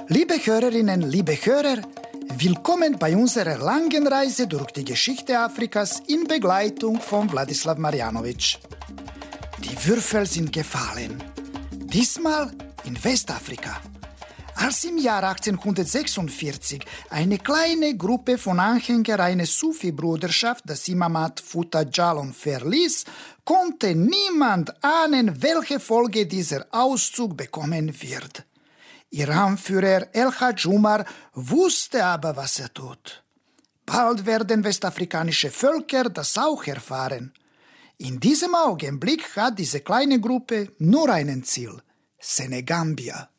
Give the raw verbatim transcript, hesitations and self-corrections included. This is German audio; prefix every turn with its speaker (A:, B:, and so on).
A: Liebe Hörerinnen, liebe Hörer, willkommen bei unserer langen Reise durch die Geschichte Afrikas in Begleitung von Wladislav Marjanovic. Die Würfel sind gefallen. Diesmal in Westafrika. Als im Jahr achtzehnhundertsechsundvierzig eine kleine Gruppe von Anhängern einer Sufi-Bruderschaft das Imamat Futa Jalon verließ, konnte niemand ahnen, welche Folge dieser Auszug bekommen wird. Ihr Anführer El-Hajj Umar wusste aber, was er tut. Bald werden westafrikanische Völker das auch erfahren. In diesem Augenblick hat diese kleine Gruppe nur ein Ziel: Senegambia.